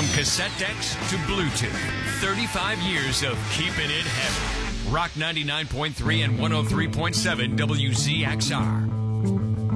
From cassette decks to Bluetooth, 35 years of keeping it heavy. Rock 99.3 and 103.7 WZXR.